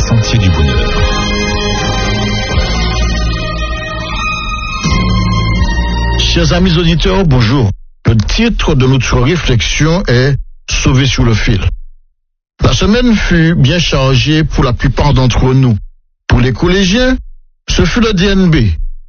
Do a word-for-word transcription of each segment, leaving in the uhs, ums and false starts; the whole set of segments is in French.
sentiers du bonheur. Chers amis auditeurs, bonjour. Le titre de notre réflexion est « Sauvé sur le fil ». La semaine fut bien chargée pour la plupart d'entre nous. Pour les collégiens, ce fut le D N B.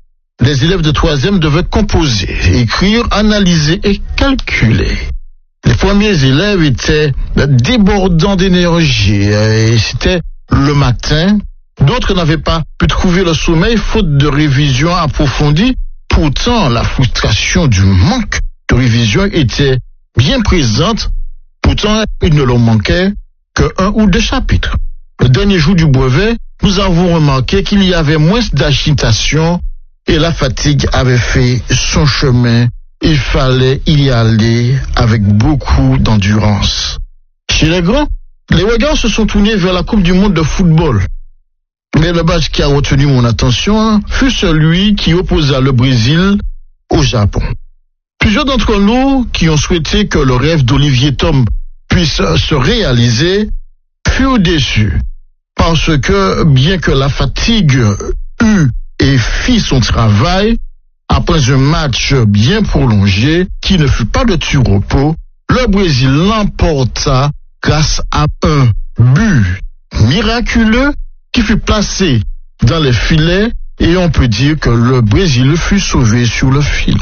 Les élèves de troisième devaient composer, écrire, analyser et calculer. Les premiers élèves étaient débordants d'énergie et c'était le matin. D'autres n'avaient pas pu trouver le sommeil faute de révision approfondie. Pourtant, la frustration du manque de révision était bien présente. Pourtant, il ne leur manquait que un ou deux chapitres. Le dernier jour du brevet, nous avons remarqué qu'il y avait moins d'agitation et la fatigue avait fait son chemin. Il fallait y aller avec beaucoup d'endurance. Chez les grands, les regards se sont tournés vers la Coupe du monde de football. Mais le match qui a retenu mon attention fut celui qui opposa le Brésil au Japon. Plusieurs d'entre nous qui ont souhaité que le rêve d'Olivier Thom puisse se réaliser furent déçus. Parce que, bien que la fatigue eût et fit son travail, après un match bien prolongé, qui ne fut pas de tout repos, le Brésil l'emporta grâce à un but miraculeux qui fut placé dans les filets et on peut dire que le Brésil fut sauvé sur le fil.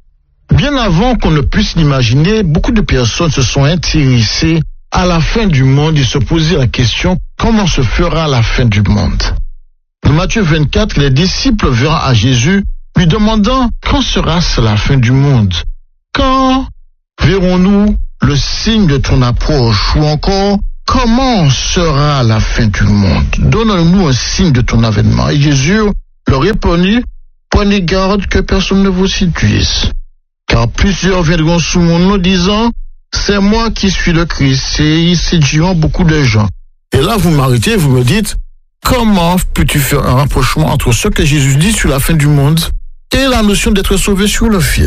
Bien avant qu'on ne puisse l'imaginer, beaucoup de personnes se sont intéressées à la fin du monde et se posaient la question comment se fera la fin du monde. Dans Matthieu vingt-quatre, les disciples vinrent à Jésus lui demandant quand sera-ce la fin du monde? Quand verrons-nous le signe de ton approche? Ou encore, comment sera la fin du monde? Donne-nous un signe de ton avènement. Et Jésus leur répondit, prenez garde que personne ne vous séduise. Car plusieurs viendront sous mon nom disant, c'est moi qui suis le Christ, et ils séduiront beaucoup de gens. Et là, vous m'arrêtez, vous me dites, comment peux-tu faire un rapprochement entre ce que Jésus dit sur la fin du monde et la notion d'être sauvé sur le fil?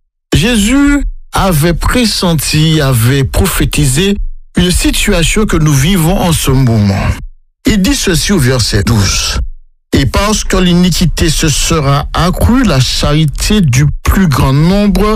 Jésus avait pressenti, avait prophétisé une situation que nous vivons en ce moment. Il dit ceci au verset douze. Et parce que l'iniquité se sera accrue, la charité du plus grand nombre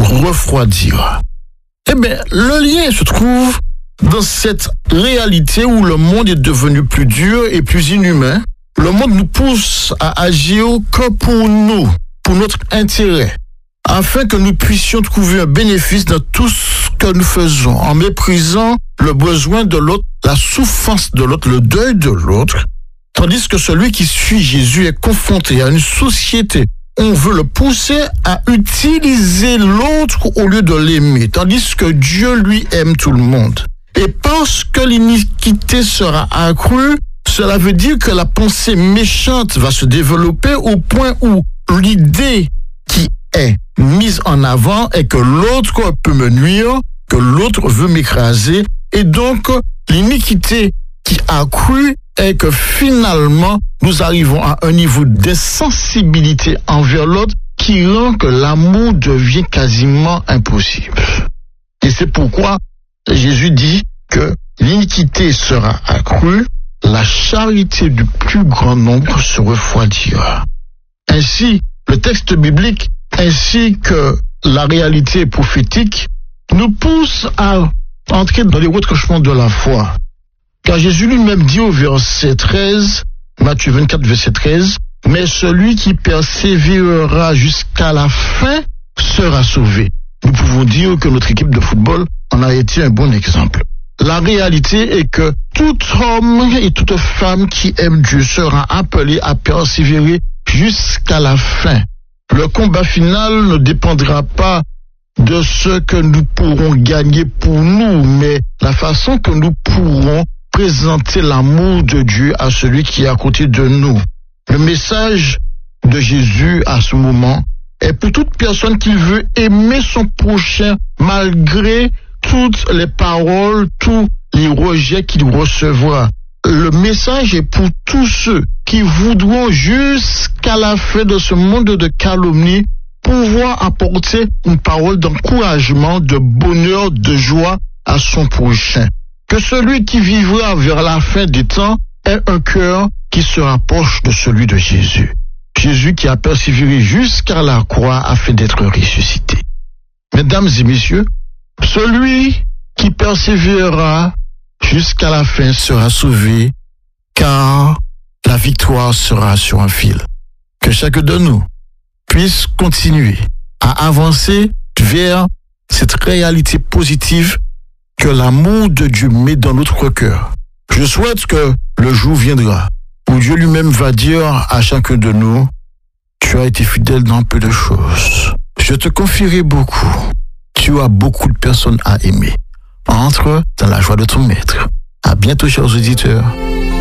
refroidira. Eh bien, le lien se trouve dans cette réalité où le monde est devenu plus dur et plus inhumain. Le monde nous pousse à agir que pour nous, pour notre intérêt, afin que nous puissions trouver un bénéfice dans tout ce que nous faisons, en méprisant le besoin de l'autre, la souffrance de l'autre, le deuil de l'autre, tandis que celui qui suit Jésus est confronté à une société. On veut le pousser à utiliser l'autre au lieu de l'aimer, tandis que Dieu, lui, aime tout le monde. Et parce que l'iniquité sera accrue, cela veut dire que la pensée méchante va se développer au point où l'idée qui est mise en avant est que l'autre peut me nuire, que l'autre veut m'écraser. Et donc, l'iniquité qui accrue est que finalement, nous arrivons à un niveau d'insensibilité envers l'autre qui rend que l'amour devient quasiment impossible. Et c'est pourquoi Jésus dit que l'iniquité sera accrue, la charité du plus grand nombre se refroidira. Ainsi, le texte biblique ainsi que la réalité prophétique nous poussent à entrer dans les retranchements de la foi. Car Jésus lui-même dit au verset treize, Matthieu vingt-quatre, verset treize, « Mais celui qui persévérera jusqu'à la fin sera sauvé. » Nous pouvons dire que notre équipe de football en a été un bon exemple. La réalité est que tout homme et toute femme qui aime Dieu sera appelé à persévérer jusqu'à la fin. Le combat final ne dépendra pas de ce que nous pourrons gagner pour nous, mais la façon que nous pourrons présenter l'amour de Dieu à celui qui est à côté de nous. Le message de Jésus à ce moment est pour toute personne qui veut aimer son prochain malgré toutes les paroles, tous les rejets qu'il recevra. Le message est pour tous ceux qui voudront jusqu'à la fin de ce monde de calomnie pouvoir apporter une parole d'encouragement, de bonheur, de joie à son prochain. Que celui qui vivra vers la fin des temps est un cœur qui se rapproche de celui de Jésus. Jésus qui a persévéré jusqu'à la croix afin d'être ressuscité. Mesdames et messieurs, celui qui persévérera jusqu'à la fin sera sauvé, car la victoire sera sur un fil. Que chacun de nous puisse continuer à avancer vers cette réalité positive que l'amour de Dieu met dans notre cœur. Je souhaite que le jour viendra où Dieu lui-même va dire à chacun de nous, tu as été fidèle dans peu de choses. Je te confierai beaucoup. Tu as beaucoup de personnes à aimer. Entre dans la joie de ton maître. À bientôt, chers auditeurs.